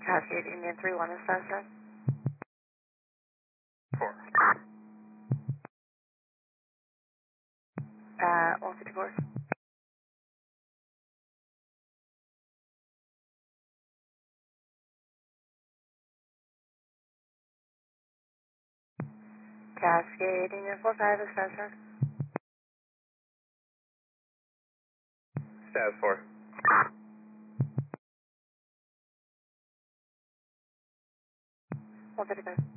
Cascade Indian 3-1 is Cessna. 4. 154. Cascade Indian 4-5 is Cessna. Stas 4. 155.